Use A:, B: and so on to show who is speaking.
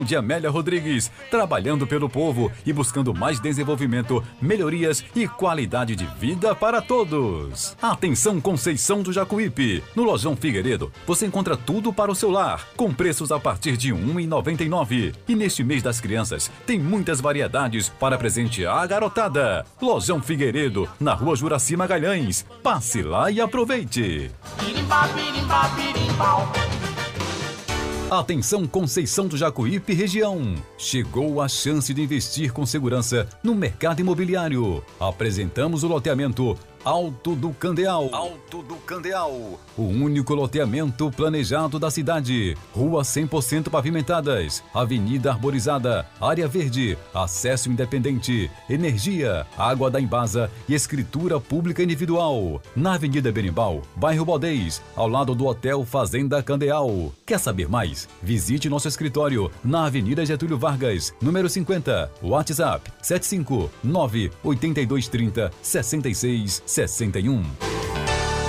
A: de Amélia Rodrigues, trabalhando pelo povo e buscando mais desenvolvimento, melhorias e qualidade de vida para todos. Atenção Conceição do Jacuípe, no Lojão Figueiredo você encontra tudo para o seu lar, com preços a partir de R$ 1,99. E neste mês das crianças tem muitas variedades para presentear a garotada. Lojão Figueiredo, na Rua Juraci Magalhães. Passe lá e aproveite. Atenção Conceição do Jacuípe região. Chegou a chance de investir com segurança no mercado imobiliário. Apresentamos o loteamento Alto do Candeal. Alto do Candeal. O único loteamento planejado da cidade. Ruas 100% pavimentadas, avenida arborizada, área verde, acesso independente, energia, água da Embasa e escritura pública individual. Na Avenida Berimbau, bairro Baldez, ao lado do Hotel Fazenda Candeal. Quer saber mais? Visite nosso escritório na Avenida Getúlio Vargas, número 50. WhatsApp 759-8230-6661.